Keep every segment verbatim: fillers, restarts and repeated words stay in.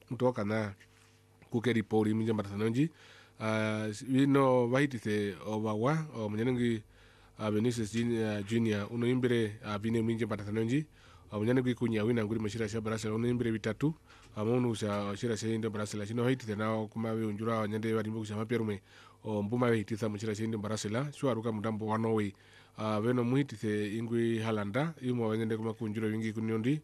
mtoka na kukeri pori minja maratanonji uh, wino wahitise owawa o munyanengi uh, Vinicius Junior, Junior uno imbere uh, vine minja maratanonji o munyanengi kunya wina nguri mashira sha Barcelona uno imbere vitatu amonu sha shira sha indo Barcelona shino hahitise na kuma we unjura nyande wadi mbuku sha maperume o mbuma we hitisa mshira sha indo Barcelona shua ruka mudambo wa Norway uh, weno muhitise ingui Halanda imo wanyande kuma kunjura wingi kunyondi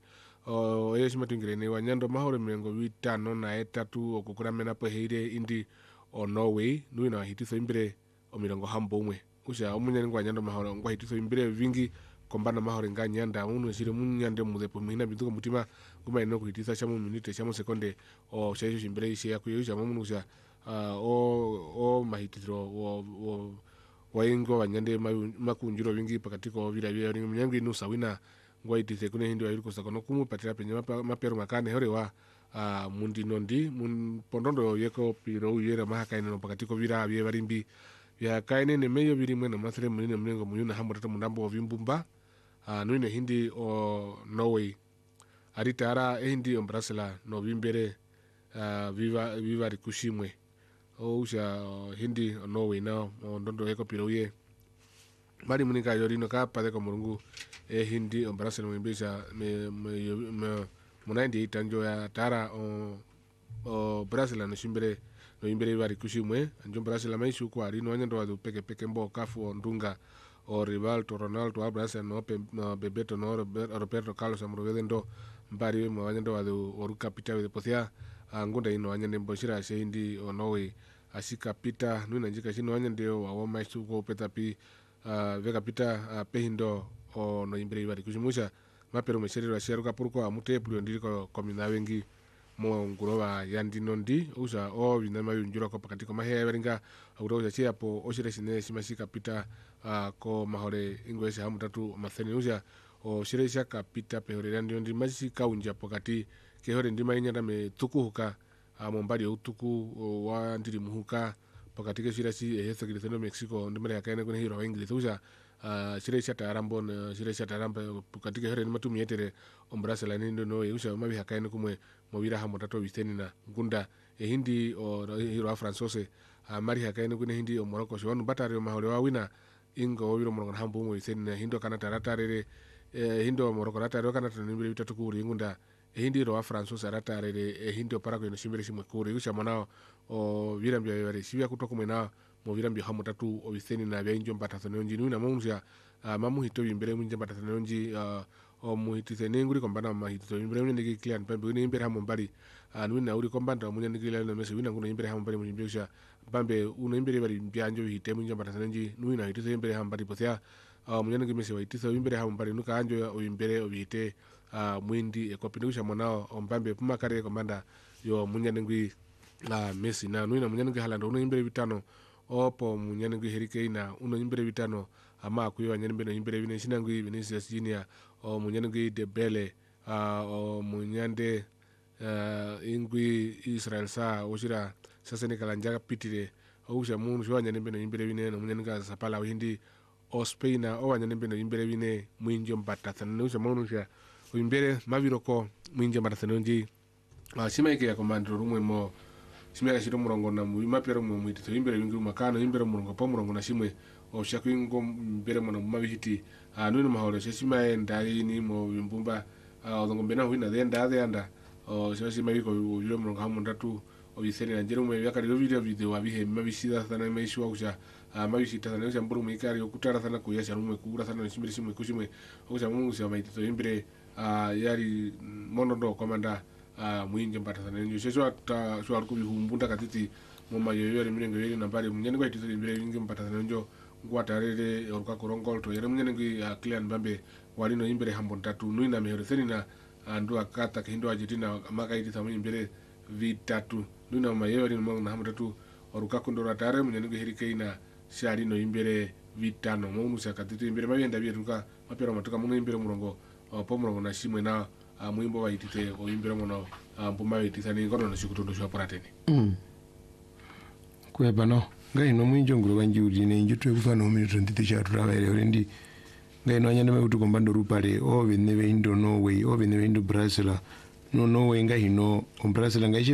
o yeshi matungirene wanyando mahore mengo vitano na etatu okukura mena peheire indi o Norway nuina hitiso imbere o mirongo hambo umwe usha omunyani ngwa nyando mahore ngwa hitiso imbere vingi kombana mahore nga nyanda unu shire munyande mudepo mina bituko mutima kuma ino kuhitisa shamu minute shamu sekonde o shaisho imbere ishe ya kuyusha mamu usha uh, o o mahitiro o o waingo wanyande makunjuro vingi pakatiko vila vila ringi mnyangu inusa wina ngwa itise kune hindi wa yuko sakono kumu patira penye maperu makane hore wa uh, mundi nondi mun pondondo yeko piro uyera mahaka ino pakatiko vila vya varimbi vya kaine ne meyo vili mwena masire mwine mwengo mwenye hamu tata mundambo wa vimbumba uh, nuine hindi o Norway arita ara hindi o Brasila no vimbere uh, viva, viva rikushimwe o usha uh, hindi o Norway nao o ndondo yeko piro uye mari munika yorino ka pade ko murungu e hindi o Barcelona mbisha me me, me munaindi tanjo ya tara o o Barcelona no shimbere no imbere bari kushimwe anjo Barcelona mai shuko ari no nyando wadu peke peke mbo kafu o ndunga o rival to Ronaldo wa Barcelona no, pe, no Bebeto no Roberto Carlos amrovendo mbari mo nyando wadu oru kapita de posia ngunda ino anyande mboshira she hindi o Norway ashika pita nuna njika shino anyande wa mai shuko peta pi Uh, vega pita uh, pehindo o no imbere ibari kujimusha maperu mesheri wa sheruka purko amute pulio ndiko komina wengi mo ngurowa yandi nondi usa o vinama yunjura ko pakati ko mahe weringa uroja chia po oshire sine simashika pita uh, ko mahore ingwese hamu tatu matheni usa o shire shaka pita pehore yandi nondi mashika unja pokati kehore ndima inyanda me tukuhuka uh, mombari utuku uh, wa ndiri muhuka pakati ke shira si ehesa kilitheno Mexico ndimere yakaene kune hiro English usha uh, shira shata arambon uh, shira shata aramba pakati ke here ni matu mietere o Barcelona nindo no usha mabi hakaene kumwe mobira hamo tato biseni na ngunda e hindi o hiro a francose uh, mari hakaene kune hindi o Morocco shonu batari o mahole wa wina ingo wiro morongo hambu mo biseni na hindo kana taratarere eh, hindo Morocco ratare kana tanimbe bitatu kuri ngunda e hindi ro a francose ratarere e hindi o parako ino shimbere shimwe kuri usha manao o virambi ya yare shivya kutoka mwena mo virambi hamu tatu o biseni na vya injo mbatathane onji nuina mamungia uh, mamu hito vimbere mwinja mbatathane onji uh, o muhitise nenguri kombana mahitise vimbere mwinja niki klian pambi wini imbere hamu mbali uh, nuina uri kombanda mwinja niki klian mese wina nguna imbere hamu mbali mwinja usha pambi una imbere bari mbia anjo hite mwinja mbatathane onji nuina hitise imbere hamu mbali pothea uh, mwinja niki mese wa hitise imbere hamu mbali nuka anjo o imbere o hite uh, mwindi e kopindusha mwanao o mpambi puma kare kombanda yo mwinja niki la Messi na nuina munyanenge Halanda uno imbere vitano opo munyanenge Harry Kane na uno imbere vitano ama kuyo nyanebe no imbere vine shinangui Vinicius Junior o munyanenge Dembele uh, o munyande uh, ingui Israel sa oshira sasa ne kalanja pitire o usha munu shwa nyanebe no imbere vine no munyanenge Sapala hindi o Spain o nyanebe no imbere vine mwinjo mbata thana usha munu sha o imbere maviroko mwinjo mbata thana nji uh, simaike ya komandro rumwe mo simera shiro murongo na muima pero mu mwitito imbere bingi makana imbere murongo pa murongo na shimwe o shaku ngo imbere mo mu mabihiti anu ni mahoro shima ndai ni mo bimbumba o ngo mbena huina denda denda o shima biko yule murongo hamu ndatu o biseni na jero mu yakari video video wabihe mabishida sana meishwa usha mabishita sana usha mburu mwikari okutara sana kuyasha rumwe kura sana shimbe shimwe kushimwe usha mungu sha maitito imbere yari monondo komanda Uh, mwinje mbatathana nyo shesho ata sho alikubi humbunda katiti moma yoyo ari mirengo yeri nambari munyani kwa itito imbere wingi mbatathana nyo ngwa tarere oruka korongol to yere munyani ngi uh, Kylian Mbappe walino imbere hambo tatu nuina mehero senina andu akata kindo ajitina maka itita imbere vitatu nuina moma yoyo ari mona hambo tatu oruka kondora tare munyani ngi Harry Kane shari no imbere vitano monu sakatiti imbere mabenda byeruka mapero matuka muno imbere murongo opo murongo na shimwe na Uh, mwimbo wa itite o imbere mono uh, mpuma itisa ni ngono no shikutondo shwa porateni mm kwe bano ngai no mwinjo nguro wanjuri ne njutu kufana o minuto ndite cha turabaire orendi ngai no nyane mebutu kombando rupare o bene be indo Norway o bene be indo Brazil no Norway ngai no o Brazil ngai